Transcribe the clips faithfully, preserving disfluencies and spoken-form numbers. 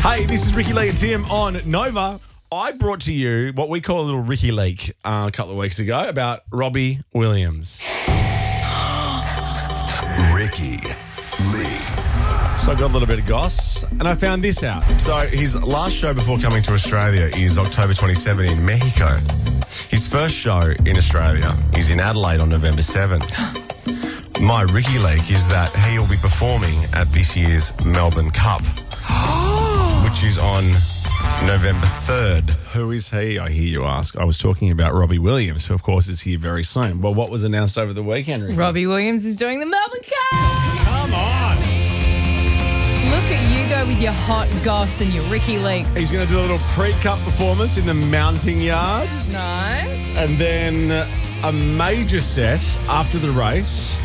Hey, this is Ricky Lee and Tim on Nova. I brought to you what we call a little Ricky leak uh, a couple of weeks ago about Robbie Williams. Ricky Leaks. So I got a little bit of goss and I found this out. So his last show before coming to Australia is October twenty-seventh in Mexico. His first show in Australia is in Adelaide on November seventh. My Ricky leak is that he will be performing at this year's Melbourne Cup, which is on November third. Who is he, I hear you ask? I was talking about Robbie Williams, who of course is here very soon. Well, what was announced over the weekend, Ricky? Robbie Williams is doing the Melbourne Cup. Come on. Look at you go with your hot goss and your Ricky leaks. He's going to do a little pre-cup performance in the mounting yard. Nice. And then a major set after the race.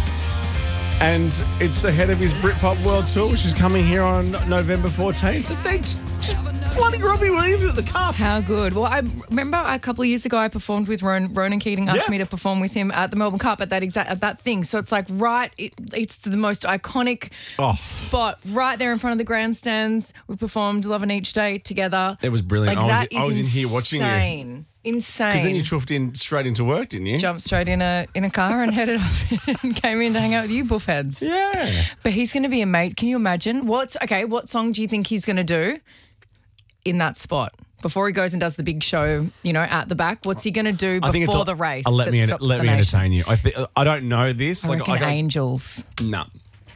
And it's ahead of his Britpop World Tour, which is coming here on November fourteenth. So thanks, just bloody Robbie Williams at the Cup. How good. Well, I remember a couple of years ago I performed with Ron, Ronan Keating asked Yeah. me to perform with him at the Melbourne Cup at that exact at that thing. So it's like right, it, it's the most iconic Oh. spot right there in front of the grandstands. We performed Lovin' Each Day together. It was brilliant. Like, I was, that I was is in here watching you. insane. Insane. Because then you chuffed in straight into work, didn't you? Jumped straight in a in a car and headed up and came in to hang out with you buffheads. Yeah. But he's going to be a mate. Can you imagine? What's okay? What song do you think he's going to do in that spot before he goes and does the big show? You know, at the back. What's he going to do I think it's before a- the race? uh, let that me stops let the me nation? entertain you. I th- I don't know this. I like reckon I don't- Angels. No.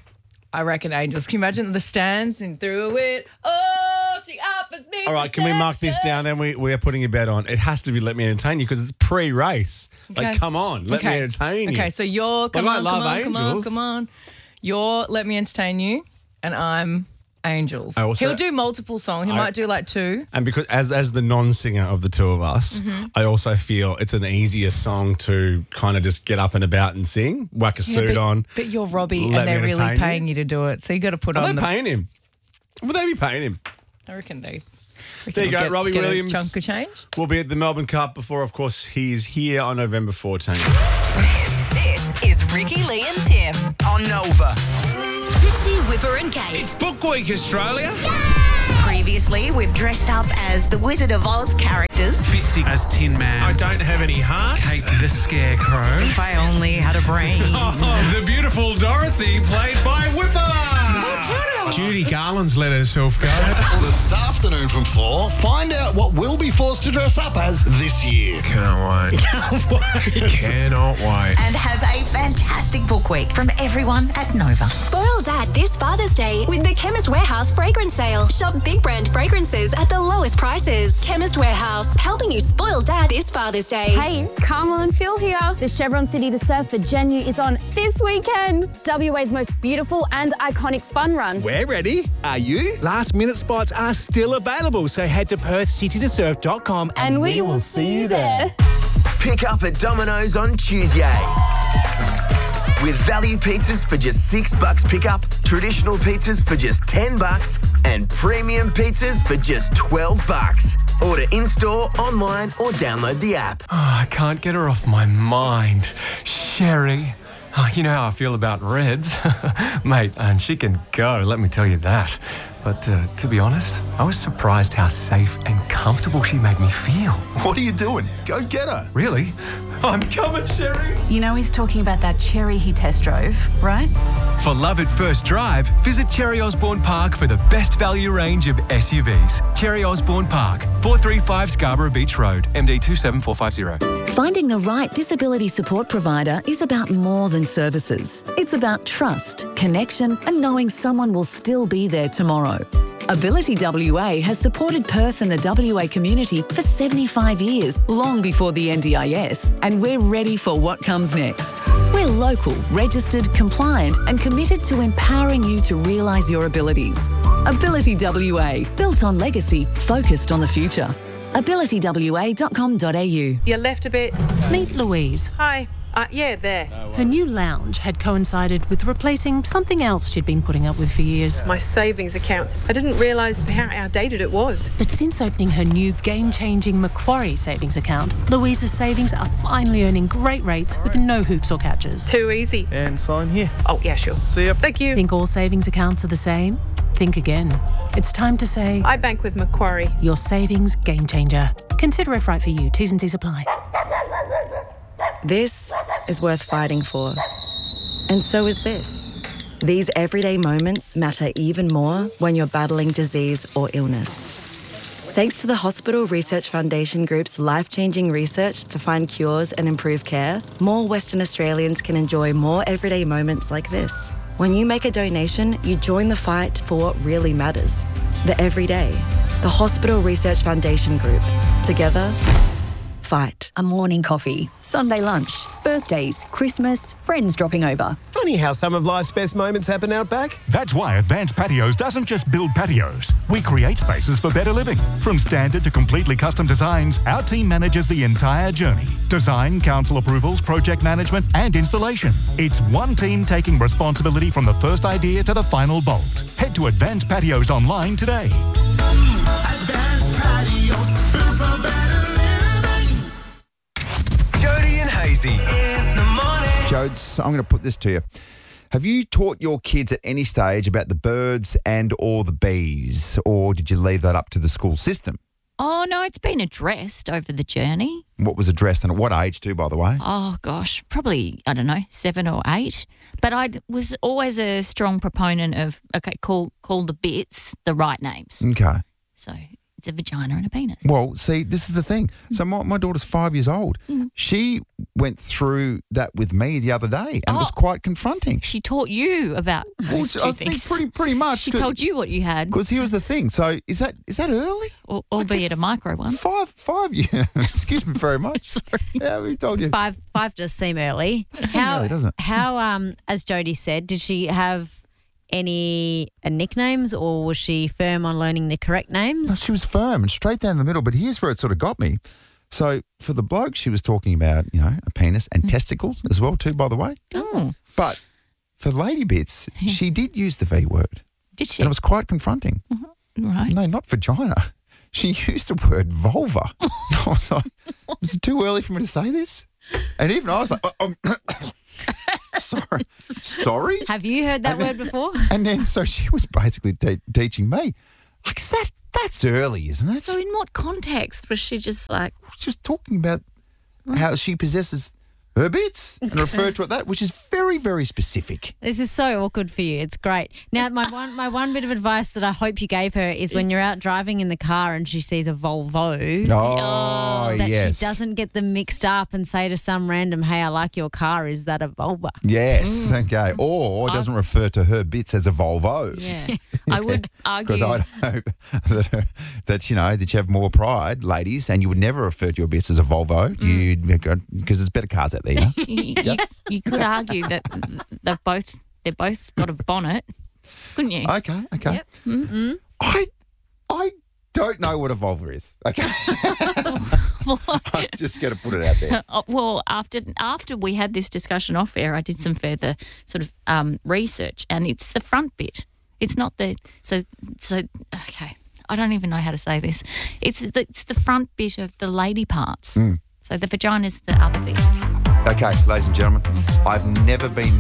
I reckon Angels. Can you imagine the stands and through it? Oh, she offers me. All right, can we mark this down? Then we we are putting a bet on. It has to be Let Me Entertain You because it's pre-race. Like, Okay. come on, let me entertain you. Okay, so you're come Like, I on, love come on, come on, Angels. come on. You're Let Me Entertain You, and I'm Angels. I also- He'll do multiple songs. He I- might do like two. And because as as the non-singer of the two of us, Mm-hmm. I also feel it's an easier song to kind of just get up and about and sing, whack a Yeah, suit but, on. but you're Robbie, Let and they're me really entertain paying you. you to do it. So you got to put Are on they the. paying him? Would they be paying him? I reckon they. There you go, get, Robbie get Williams. A chunk of change. We'll be at the Melbourne Cup before, of course, he is here on November fourteenth. This, this is Ricky Lee and Tim On Nova. Fitzy, Whipper and Kate. Book Week Australia. Previously, we've dressed up as the Wizard of Oz characters. Fitzy as Tin Man. I don't have any heart. Kate the Scarecrow. If I only had a brain. Oh, the beautiful Dorothy, played by Whipper. Judy Garland's let herself go. Well, this afternoon from four, find out what we'll be forced to dress up as this year. Can't wait. Can't wait. Cannot wait. And have a fantastic book week from everyone at Nova. Spoil Dad this Father's Day with the Chemist Warehouse fragrance sale. Shop big brand fragrances at the lowest prices. Chemist Warehouse, helping you spoil Dad this Father's Day. Hey, Carmel and Phil here. The Chevron City to Surf for Genu is on this weekend. W A's most beautiful and iconic fun run. We're ready. Are you? Last minute spots are still available, so head to perth city to surf dot com And we will see you there. Pick up at Domino's on Tuesday. With value pizzas for just six bucks pickup, traditional pizzas for just ten bucks, and premium pizzas for just twelve bucks. Order in-store, online, or download the app. Oh, I can't get her off my mind. Sherry. Oh, you know how I feel about Reds. Mate, and she can go, let me tell you that. But uh, to be honest, I was surprised how safe and comfortable she made me feel. What are you doing? Go get her. Really? I'm coming, Sherry. You know he's talking about that Cherry he test drove, right? For love at first drive, visit Cherry Osborne Park for the best value range of S U Vs. Cherry Osborne Park, four thirty-five Scarborough Beach Road, M D two seven four five zero. Finding the right disability support provider is about more than services. It's about trust, connection, and knowing someone will still be there tomorrow. Ability W A has supported Perth and the W A community for seventy-five years, long before the N D I S, and we're ready for what comes next. We're local, registered, compliant, and committed to empowering you to realise your abilities. Ability W A, built on legacy, focused on the future. ability w a dot com dot a u. You left a bit. Meet Louise. Hi. Uh, yeah, there. Her new lounge had coincided with replacing something else she'd been putting up with for years. My savings account. I didn't realise how outdated it was. But since opening her new game-changing Macquarie savings account, Louise's savings are finally earning great rates with no hoops or catches. Too easy. And sign here. Oh, yeah, sure. See ya. Thank you. Think all savings accounts are the same? Think again. It's time to say, I bank with Macquarie. your savings game changer. Consider if right for you. T's and C's apply. This is worth fighting for. And so is this. These everyday moments matter even more when you're battling disease or illness. Thanks to the Hospital Research Foundation Group's life-changing research to find cures and improve care, more Western Australians can enjoy more everyday moments like this. When you make a donation, you join the fight for what really matters. The everyday. The Hospital Research Foundation Group. Together, fight. A morning coffee, Sunday lunch, birthdays, Christmas, friends dropping over. Funny how some of life's best moments happen out back. That's why Advanced Patios doesn't just build patios. We create spaces for better living. From standard to completely custom designs, our team manages the entire journey. Design, council approvals, project management, and installation. It's one team taking responsibility from the first idea to the final bolt. Head to Advanced Patios online today. Advanced Patios, built for better living. Jody and Hazy in the morning. Jodes, I'm going to put this to you. Have you taught your kids at any stage about the birds and or the bees, or did you leave that up to the school system? Oh, no, it's been addressed over the journey. What was addressed and at what age too, by the way? Oh, gosh, probably, I don't know, seven or eight. But I was always a strong proponent of, okay, call call the bits the right names. Okay. So it's a vagina and a penis. Well, see, this is the thing. So my, my daughter's five years old. Mm. She went through that with me the other day, and it was Oh. quite confronting. She taught you about those two I think things. pretty pretty much. She told you what you had. Because here was the thing. So is that is that early? Al- albeit a micro one. Five five years. Excuse me very much. Sorry. Yeah, we told you. Five five does seem early. seem How early, doesn't it? how um as Jody said, did she have any uh, nicknames, or was she firm on learning the correct names? No, she was firm and straight down the middle, but here's where it sort of got me. So for the bloke, she was talking about, you know, a penis and testicles as well too, by the way. Oh. But for lady bits, she did use the V word. Did she? And it was quite confronting. Right. No, not vagina. She used the word vulva. I was like, is it too early for me to say this? And even I was like, oh, um, sorry. Sorry? Have you heard that And word then- before? And then so she was basically te- teaching me. Like, is that, that's early, isn't it? So in what context was she just like... She was talking about how she possesses her bits and referred to it that, which is very, very specific. This is so awkward for you. It's great. Now, my one my one bit of advice that I hope you gave her is when you're out driving in the car and she sees a Volvo, Oh, that yes. she doesn't get them mixed up and say to some random, hey, I like your car, is that a Volvo? Yes, okay. Or doesn't refer to her bits as a Volvo. Yeah. I would argue... Because I'd hope that, uh, that, you know, that you have more pride, ladies, and you would never refer to your bits as a Volvo. You'd because there's better cars out there, you know? you, you, you could argue that they've both they've both got a bonnet, couldn't you? Okay, okay. Yep. Mm-hmm. I I don't know what a Volvo is. Okay. I'm just going to put it out there. Uh, well, after after we had this discussion off air, I did some further sort of um, research, and it's the front bit. It's not the so so. Okay, I don't even know how to say this. It's the, it's the front bit of the lady parts. Mm. So the vagina's the other bit. Okay, ladies and gentlemen, I've never been